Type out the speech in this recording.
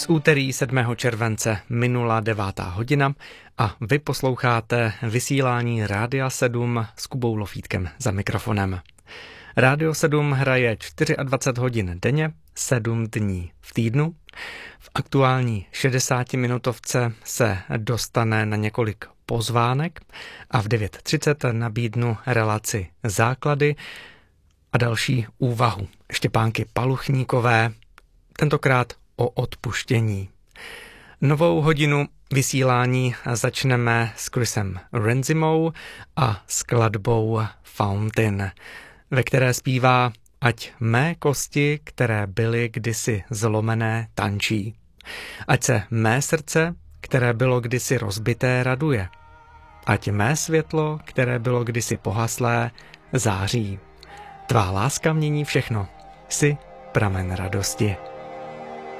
Z úterý 7. července minula 9. hodina a vy posloucháte vysílání Rádia 7 s Kubou Lofítkem za mikrofonem. Rádio 7 hraje 24 hodin denně, 7 dní v týdnu. V aktuální 60-minutovce se dostane na několik pozvánek a v 9:30 nabídnu relaci Základy a další úvahu Štěpánky Paluchníkové, tentokrát o odpuštění. Novou hodinu vysílání začneme s Chrisem Renzimou a skladbou Fountain, ve které zpívá: ať mé kosti, které byly kdysi zlomené, tančí. Ať se mé srdce, které bylo kdysi rozbité, raduje. Ať mé světlo, které bylo kdysi pohaslé, září. Tvá láska mění všechno. Jsi pramen radosti.